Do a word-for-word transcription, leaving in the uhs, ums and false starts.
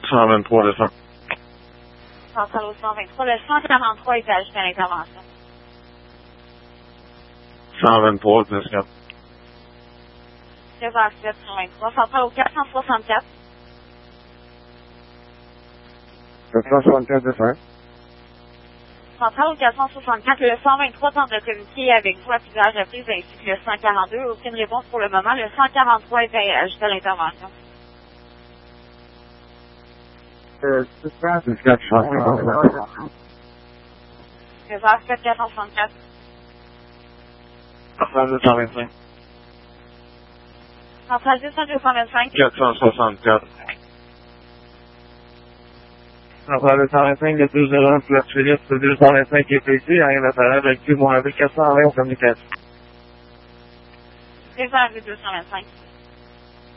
cent vingt-trois, le cent. Central au cent vingt-trois, le cent quarante-trois est ajouté à l'intervention. cent vingt-trois, deux cent quatre. deux heures sept, cent vingt-trois. Central au quatre cent soixante-quatre. quatre cent soixante-quatre, deux cents. Central au quatre cent soixante-quatre, le cent vingt-trois tente de communiquer avec vous à plusieurs reprises ainsi que le cent quarante-deux. Aucune réponse pour le moment. Le cent quarante-trois est ajouté à l'intervention. Euh, c'est ça, c'est quatre cent soixante-quatre. deux heures sept, quatre cent soixante-quatre. Central deux cent vingt-cinq. Central deux cents, deux cent vingt-cinq. quatre cent soixante-quatre. Central deux cent vingt-cinq, le douze zéro un, Place Philippe, deux cent vingt-cinq est ici, rien d'appareil, avec plus mon avec quatre cent vingt en communication. deux heures deux cent vingt-cinq.